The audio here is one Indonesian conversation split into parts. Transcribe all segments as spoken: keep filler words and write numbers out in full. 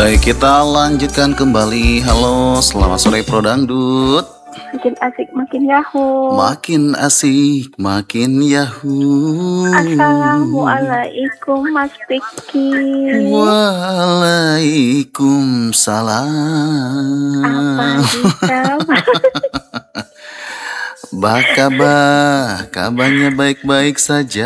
Baik, kita lanjutkan kembali. Halo, selamat sore Pro Dangdut. Makin asik, makin yahoo. Makin asik, makin yahoo. Assalamualaikum Mas Piki. Waalaikumsalam. Apa kabar? Bakabah, kabarnya baik-baik saja.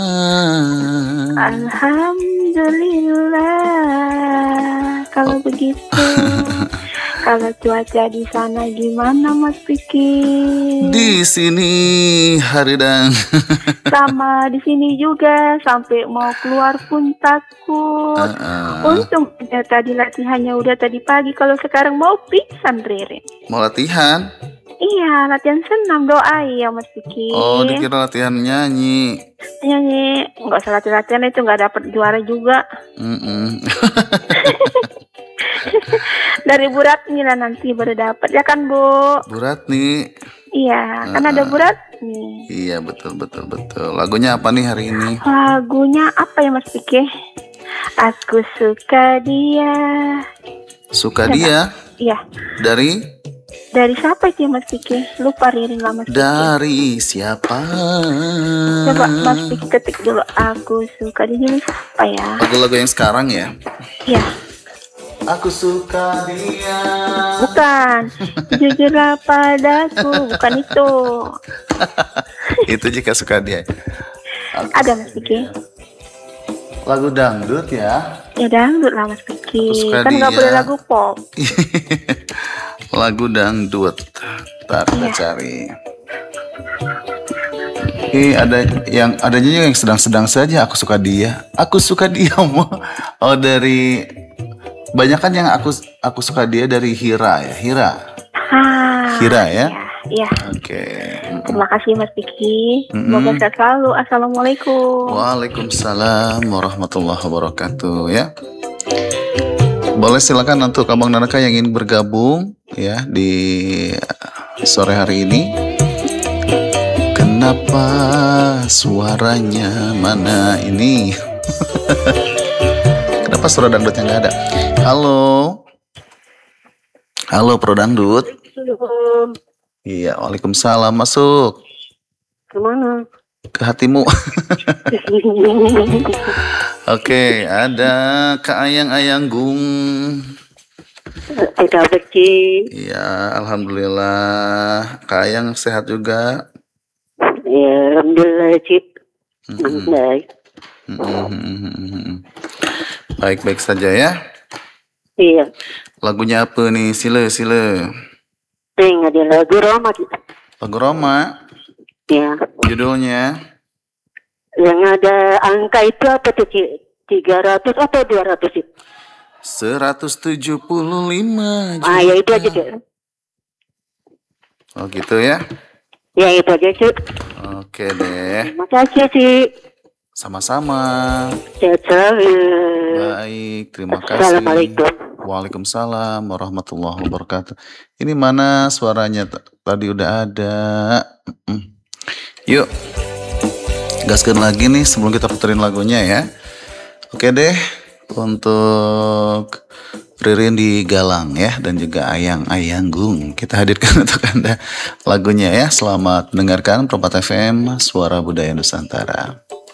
Alhamdulillah. Kalau begitu, kalau cuaca di sana gimana Mas Piki? Di sini Haridang. Sama di sini juga, sampai mau keluar pun takut. Uh-uh. Untung ya, tadi latihannya udah tadi pagi. Kalau sekarang mau pingsan Rere. Mau latihan? Iya, latihan senam doa ya Mas Piki. Oh, dikira latihan nyanyi. Nyanyi, nggak usah latihan-latihan itu nggak dapat juara juga. Dari Bu Ratni lah nanti baru dapat ya kan Bu? Bu Ratni. Iya, kan uh, ada Bu Ratni. Iya betul betul betul. Lagunya apa nih hari ini? Lagunya apa ya Mas Piki? Aku suka dia. Suka dia? Iya. Dari? Dari siapa itu Mas Piki? Lupa Ririn lah Mas Piki. Dari siapa? Coba Mas Piki ketik dulu. Aku suka dia siapa ya? Lagu-lagu yang sekarang ya? Iya. Aku suka dia. Bukan. Jujurlah padaku. Bukan itu. Itu jika suka dia. Aku ada Mas Piki. Lagu dangdut ya? Ya dangdut lah Mas Piki. Kan nggak boleh lagu pop. Lagu dangdut. Ntar kita iya. cari. Eh ada yang adanya yang sedang-sedang saja. Aku suka dia. Aku suka dia mau. Oh dari banyak kan yang aku aku suka dia dari Hira ya. Hira. Ah, Hira ya. Iya. Oke. Okay. Terima kasih Mas Piki. Semoga sehat selalu. Assalamualaikum. Waalaikumsalam warahmatullahi wabarakatuh ya. Boleh silakan untuk Abang Nanaka yang ingin bergabung ya di sore hari ini. Kenapa suaranya mana ini? Kenapa suara dangdutnya nggak ada? Halo, halo Pro Dangdut. Halo. Iya, waalaikumsalam. Masuk. Kemana? Ke hatimu. Oke, ada Kak Ayang Gung. Ada Beci. Iya, alhamdulillah. Kak Ayang sehat juga. Ya, alhamdulillah Cip. Baik. Baik-baik saja ya. Iya. Lagunya apa nih? Sile, sile. Ting, ada lagu Roma. Lagu Roma. Ya. Judulnya? Yang ada angka itu apa tuh Cik? tiga ratus atau dua ratus Cik? seratus tujuh puluh lima juta. Ah ya itu aja Cik. Oh gitu ya? Ya itu aja Cik. Oke deh. Terima kasih Cik. Sama-sama. Sehat selalu. Baik, terima kasih. Assalamualaikum. Waalaikumsalam warahmatullahi wabarakatuh. Ini mana suaranya? Tadi udah ada. Yuk, gaskan lagi nih sebelum kita puterin lagunya ya. Oke deh, untuk Ririn di Galang ya dan juga Ayang Ayanggung kita hadirkan untuk Anda lagunya ya. Selamat mendengarkan Perempat F M Suara Budaya Nusantara.